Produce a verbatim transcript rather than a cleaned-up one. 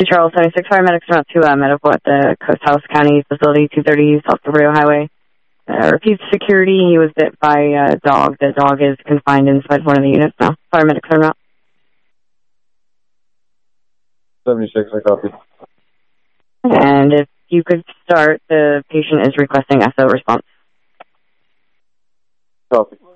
to Charles seventy-six, paramedics are out to uh, medical at the Coast House County facility, two thirty South Del Rio Highway. Uh, repeat security, he was bit by a dog. The dog is confined inside one of the units now. Paramedics are out. seventy-six, I copy. And if you could start, the patient is requesting S O response. Copy.